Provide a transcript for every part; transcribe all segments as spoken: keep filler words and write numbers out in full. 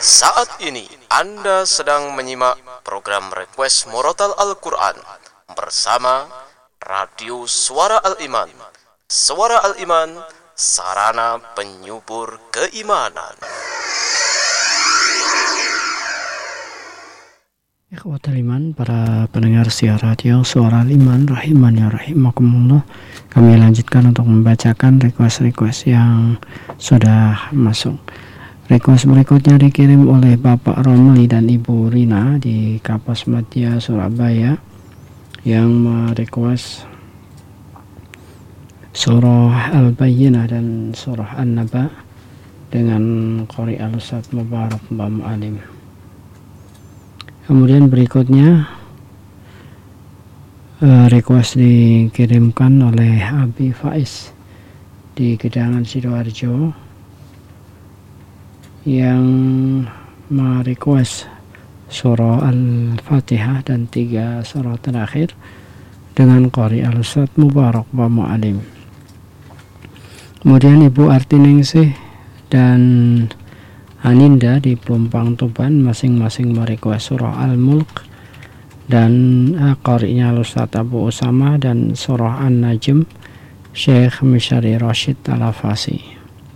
Saat ini Anda sedang menyimak program Request Murotal Al-Quran bersama Radio Suara Al-Iman. Suara Al-Iman, sarana penyubur keimanan. Ikhwatul iman, para pendengar siar radio Suara Al-Iman, rahiman ya rahimakumullah. Kami lanjutkan untuk membacakan request-request yang sudah masuk. Request berikutnya dikirim oleh Bapak Romli dan Ibu Rina di Kapas Madya, Surabaya, yang merequest surah Al-Bayyinah dan surah An-Naba dengan Qori Al-Ustaz Mubarak Mbak Mu'alim. Kemudian berikutnya request dikirimkan oleh Abi Faiz di Gedangan Sidoarjo, yang merequest surah Al-Fatihah dan tiga surah terakhir dengan Qori Al-Ustaz Mubarak Mbak Mu'alim. Kemudian Ibu Artiningsih dan Aninda di Pelumpang Tuban masing-masing merequest surah Al-Mulk dan uh, Qori'nya Al-Ustaz Abu Usama dan surah An-Najm Syekh Mishari Rashid Al-Afasi.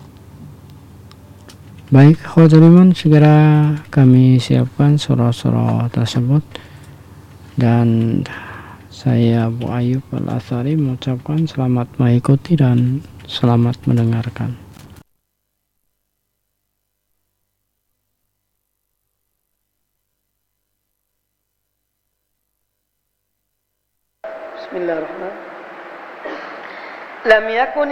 Baik, khotiriman, segera kami siapkan surah-surah tersebut, dan saya Abu Ayub Al-Athari mengucapkan selamat mengikuti dan selamat mendengarkan. Bismillahirrahmanirrahim. Lam yakun